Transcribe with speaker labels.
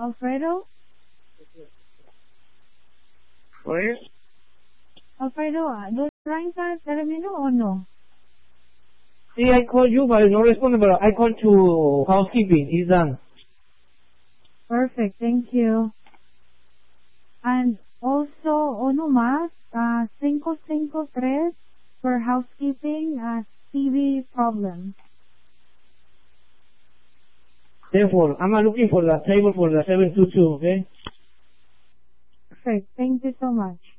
Speaker 1: Alfredo?
Speaker 2: Where?
Speaker 1: Alfredo, trying sa termino o no?
Speaker 2: See, I called you, but no response, but I called to housekeeping. It's done.
Speaker 1: Perfect, thank you. And also, ano mas, 553 for housekeeping, TV problem.
Speaker 2: Therefore, I'm looking for the table for the 722, okay?
Speaker 1: Perfect, thank you so much.